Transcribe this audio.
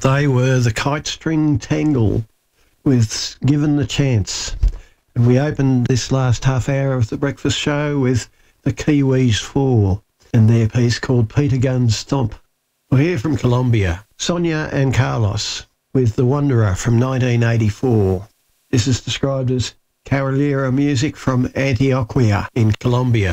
They were the Kite String Tangle with Given the Chance. And we opened this last half hour of the breakfast show with the Kiwis 4 and their piece called Peter Gunn Stomp. We'll hear from Colombia, Sonia and Carlos with The Wanderer from 1984. This is described as Carolera music from Antioquia in Colombia.